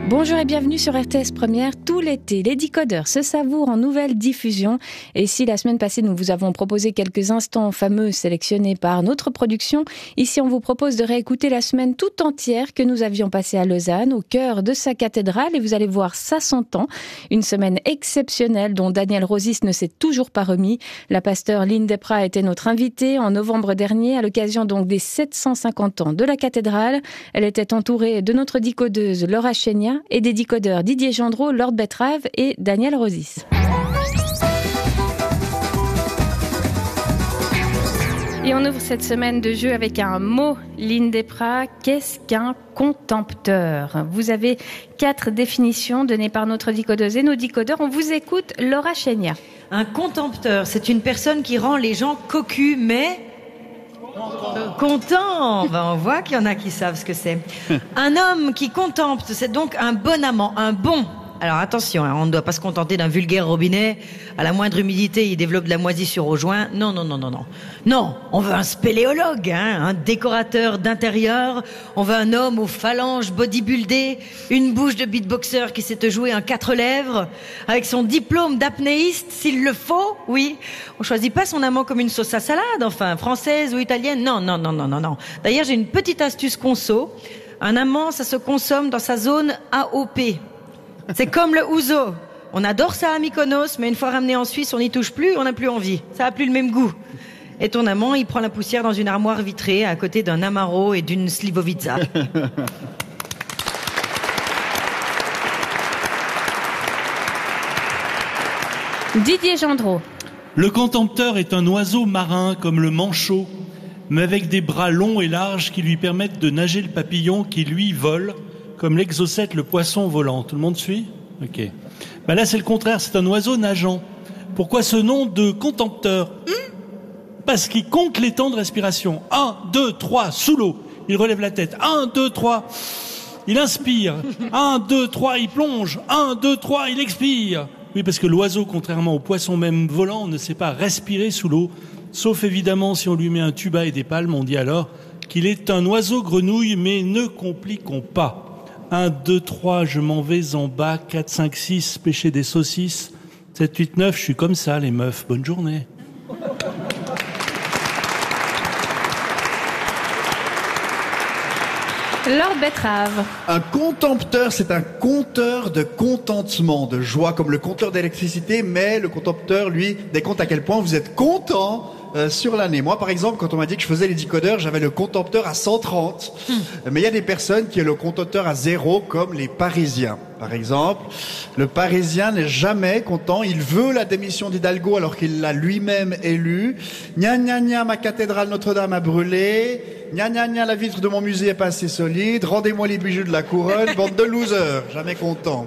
Bonjour et bienvenue sur RTS Première. Tout l'été, les décodeurs se savourent en nouvelle diffusion. Et si la semaine passée, nous vous avons proposé quelques instants fameux sélectionnés par notre production, ici on vous propose de réécouter la semaine tout entière que nous avions passée à Lausanne, au cœur de sa cathédrale. Et vous allez voir, ça s'entend. Une semaine exceptionnelle dont Daniel Rosis ne s'est toujours pas remis. La pasteur Lynn Desprats était notre invitée en novembre dernier, à l'occasion donc des 750 ans de la cathédrale. Elle était entourée de notre décodeuse Laura Chénia et des décodeurs Didier Gendreau, Lord Betrave et Daniel Rosis. Et on ouvre cette semaine de jeu avec un mot, Lynn Desprats. Qu'est-ce qu'un contempteur? Vous avez 4 définitions données par notre décodeuse et nos décodeurs. On vous écoute, Laura Chénia. Un contempteur, c'est une personne qui rend les gens cocus, mais content. On voit qu'il y en a qui savent ce que c'est. Un homme qui contemple, c'est donc un bon amant, un bon. Alors attention, on ne doit pas se contenter d'un vulgaire robinet. À la moindre humidité, il développe de la moisissure au joint. Non. Non, on veut un spéléologue, un décorateur d'intérieur. On veut un homme aux phalanges bodybuildées, une bouche de beatboxer qui sait te jouer un 4 lèvres, avec son diplôme d'apnéiste, s'il le faut, oui. On choisit pas son amant comme une sauce à salade, enfin, française ou italienne. Non. D'ailleurs, j'ai une petite astuce conso. Un amant, ça se consomme dans sa zone AOP. C'est comme le ouzo. On adore ça à Mykonos, mais une fois ramené en Suisse, on n'y touche plus, on n'a plus envie. Ça n'a plus le même goût. Et ton amant, il prend la poussière dans une armoire vitrée à côté d'un Amaro et d'une Slivovica. Didier Gendreau. Le contempteur est un oiseau marin comme le manchot, mais avec des bras longs et larges qui lui permettent de nager le papillon qui, lui, vole, comme l'exocète, le poisson volant. Tout le monde suit? Ok. Là, c'est le contraire, c'est un oiseau nageant. Pourquoi ce nom de contempteur? Parce qu'il compte les temps de respiration. 1, 2, 3, sous l'eau. Il relève la tête. 1, 2, 3. Il inspire. 1, 2, 3, il plonge. 1, 2, 3, il expire. Oui, parce que l'oiseau, contrairement au poisson même volant, ne sait pas respirer sous l'eau. Sauf évidemment si on lui met un tuba et des palmes, on dit alors qu'il est un oiseau grenouille, mais ne compliquons pas. 1, 2, 3, je m'en vais en bas. 4, 5, 6, pêcher des saucisses. 7, 8, 9, je suis comme ça, les meufs. Bonne journée. Lord Betrave. Un contempteur, c'est un compteur de contentement, de joie, comme le compteur d'électricité, mais le contempteur, lui, décompte à quel point vous êtes content sur l'année. Moi, par exemple, quand on m'a dit que je faisais les décodeurs, j'avais le contempteur à 130. Mais il y a des personnes qui ont le contempteur à 0, comme les Parisiens. Par exemple, le Parisien n'est jamais content. Il veut la démission d'Hidalgo alors qu'il l'a lui-même élu. Gna gna gna, ma cathédrale Notre-Dame a brûlé. Gna gna gna, la vitre de mon musée est pas assez solide. Rendez-moi les bijoux de la couronne. Bande de losers, jamais content.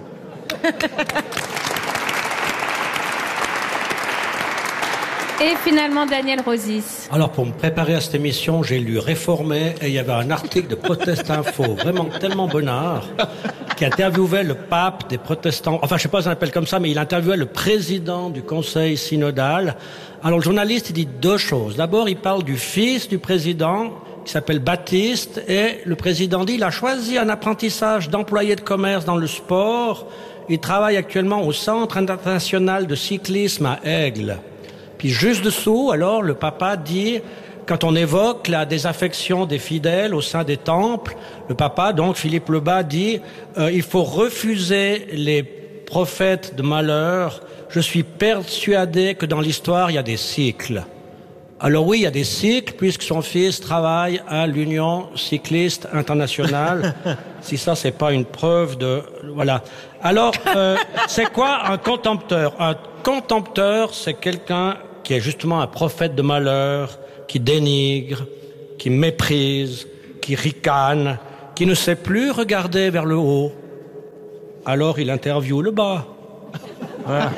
Et finalement, Daniel Rosis. Alors, pour me préparer à cette émission, j'ai lu Réformé et il y avait un article de Protest Info, vraiment tellement bonnard, qui interviewait le pape des protestants. Enfin, je sais pas si on l'appelle comme ça, mais il interviewait le président du conseil synodal. Alors, le journaliste, il dit 2 choses. D'abord, il parle du fils du président, qui s'appelle Baptiste, et le président dit, il a choisi un apprentissage d'employé de commerce dans le sport. Il travaille actuellement au Centre international de cyclisme à Aigle. Puis juste dessous, alors, le papa dit, quand on évoque la désaffection des fidèles au sein des temples, le papa, donc Philippe Lebas, dit il faut refuser les prophètes de malheur. Je suis persuadé que dans l'histoire, il y a des cycles. Alors oui, il y a des cycles, puisque son fils travaille à l'Union cycliste internationale. Si ça, c'est pas une preuve de... Voilà. Alors, c'est quoi un contempteur? Un contempteur, c'est quelqu'un qui est justement un prophète de malheur, qui dénigre, qui méprise, qui ricane, qui ne sait plus regarder vers le haut. Alors il interviewe le bas. Voilà.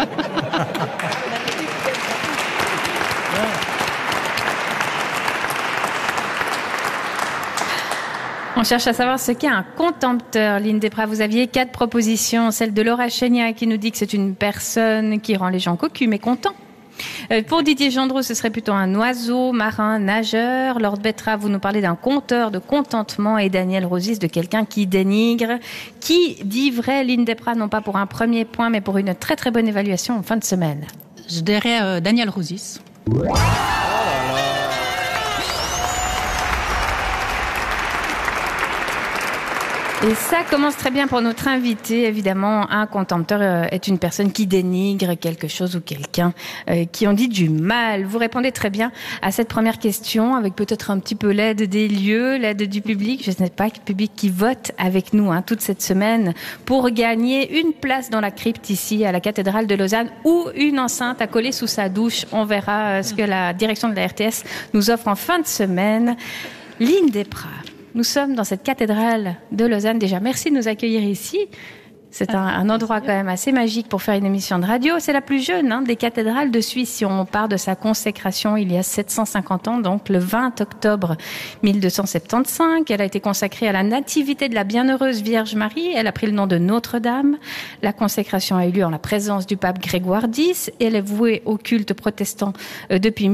On cherche à savoir ce qu'est un contempteur. Lynn Desprats, vous aviez 4 propositions. Celle de Laura Chénia qui nous dit que c'est une personne qui rend les gens cocus mais contents. Pour Didier Gendreau, ce serait plutôt un oiseau, marin, nageur. Lord Betrave, vous nous parlez d'un conteur de contentement et Daniel Rosis de quelqu'un qui dénigre. Qui dit vrai, Lynn Desprats, non pas pour un premier point, mais pour une très très bonne évaluation en fin de semaine? Je dirais Daniel Rosis. Et ça commence très bien pour notre invité. Évidemment, un contempteur est une personne qui dénigre quelque chose ou quelqu'un qui en dit du mal. Vous répondez très bien à cette première question avec peut-être un petit peu l'aide des lieux, l'aide du public. Je ne sais pas, le public qui vote avec nous toute cette semaine pour gagner une place dans la crypte ici à la cathédrale de Lausanne ou une enceinte à coller sous sa douche. On verra ce que la direction de la RTS nous offre en fin de semaine. Lynn Desprats. Nous sommes dans cette cathédrale de Lausanne. Déjà, merci de nous accueillir ici. C'est un endroit quand même assez magique pour faire une émission de radio. C'est la plus jeune des cathédrales de Suisse. Si on part de sa consécration il y a 750 ans, donc le 20 octobre 1275, elle a été consacrée à la nativité de la bienheureuse Vierge Marie. Elle a pris le nom de Notre-Dame. La consécration a eu lieu en la présence du pape Grégoire X. Elle est vouée au culte protestant depuis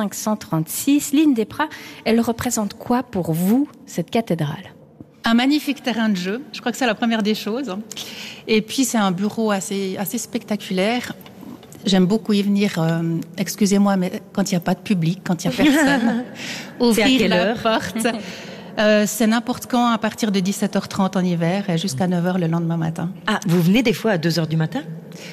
1536. Lynn Desprats, elle représente quoi pour vous, cette cathédrale ? Un magnifique terrain de jeu, je crois que c'est la première des choses. Et puis c'est un bureau assez spectaculaire. J'aime beaucoup y venir, excusez-moi, mais quand il n'y a pas de public, quand il n'y a personne, ouvrir la porte. C'est n'importe quand à partir de 17h30 en hiver et jusqu'à 9h le lendemain matin. Ah, vous venez des fois à 2h du matin?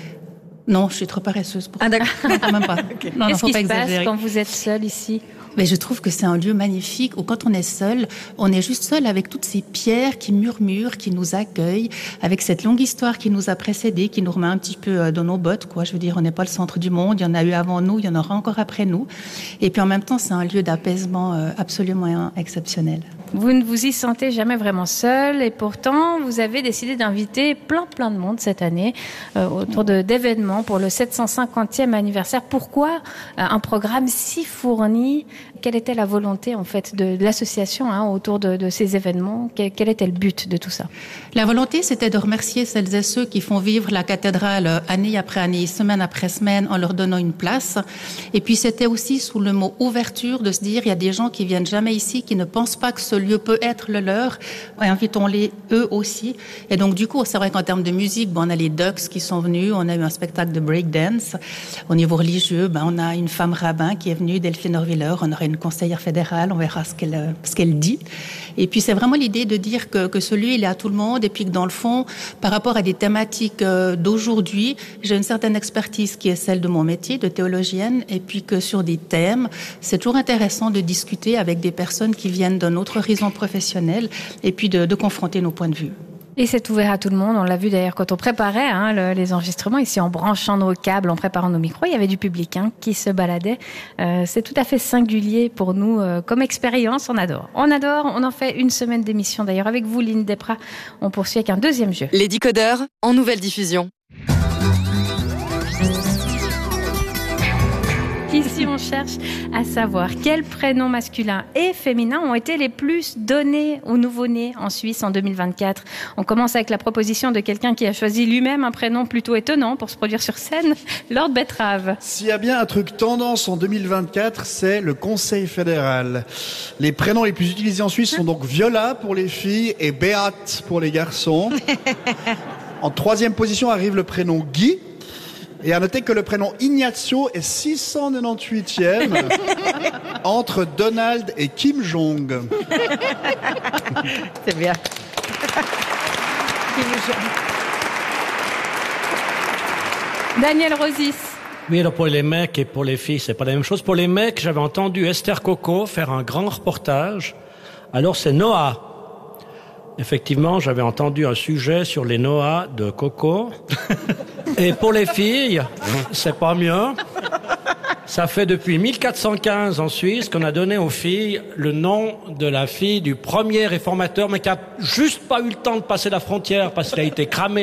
Non, je suis trop paresseuse pour ça. Ah d'accord. Non, quand même pas. Okay. Non, Qu'est-ce faut qui pas se exagérer. passe quand vous êtes seule ici? Mais je trouve que c'est un lieu magnifique où quand on est seul, on est juste seul avec toutes ces pierres qui murmurent, qui nous accueillent, avec cette longue histoire qui nous a précédés, qui nous remet un petit peu dans nos bottes, quoi. Je veux dire, on n'est pas le centre du monde, il y en a eu avant nous, il y en aura encore après nous. Et puis en même temps, c'est un lieu d'apaisement absolument exceptionnel. Vous ne vous y sentez jamais vraiment seul et pourtant, vous avez décidé d'inviter plein de monde cette année autour d'événements pour le 750e anniversaire. Pourquoi un programme si fourni? Quelle était la volonté en fait de l'association autour de ces événements? Quel était le but de tout ça? La volonté, c'était de remercier celles et ceux qui font vivre la cathédrale année après année, semaine après semaine, en leur donnant une place. Et puis c'était aussi sous le mot ouverture de se dire, il y a des gens qui viennent jamais ici, qui ne pensent pas que ce lieu peut être le leur. Invitons-les eux aussi. Et donc du coup, c'est vrai qu'en termes de musique, on a les Ducks qui sont venus, on a eu un spectacle de breakdance. Au niveau religieux, on a une femme rabbin qui est venue, Delphine Orwiller, on aura une conseillère fédérale, on verra ce qu'elle dit. Et puis c'est vraiment l'idée de dire que ce lieu, il est à tout le monde et puis que dans le fond, par rapport à des thématiques d'aujourd'hui, j'ai une certaine expertise qui est celle de mon métier de théologienne et puis que sur des thèmes, c'est toujours intéressant de discuter avec des personnes qui viennent d'un autre horizon professionnel et puis de confronter nos points de vue. Et c'est ouvert à tout le monde. On l'a vu d'ailleurs quand on préparait les enregistrements ici en branchant nos câbles, en préparant nos micros. Il y avait du public qui se baladait. C'est tout à fait singulier pour nous comme expérience. On adore. On en fait une semaine d'émission d'ailleurs avec vous, Lynn Desprats. On poursuit avec un deuxième jeu. Les décodeurs en nouvelle diffusion. Ici, on cherche à savoir quels prénoms masculins et féminins ont été les plus donnés aux nouveau-nés en Suisse en 2024. On commence avec la proposition de quelqu'un qui a choisi lui-même un prénom plutôt étonnant pour se produire sur scène, Lord Betrave. S'il y a bien un truc tendance en 2024, c'est le Conseil fédéral. Les prénoms les plus utilisés en Suisse sont donc Viola pour les filles et Beat pour les garçons. En troisième position arrive le prénom Guy. Et à noter que le prénom Ignacio est 698e entre Donald et Kim Jong. C'est bien. Daniel Rosis. Oui, alors pour les mecs et pour les filles, c'est pas la même chose. Pour les mecs, j'avais entendu Esther Coco faire un grand reportage. Alors c'est Noah. Effectivement, j'avais entendu un sujet sur les Noah de Coco. Et pour les filles, c'est pas mieux. Ça fait depuis 1415 en Suisse qu'on a donné aux filles le nom de la fille du premier réformateur, mais qui a juste pas eu le temps de passer la frontière parce qu'il a été cramé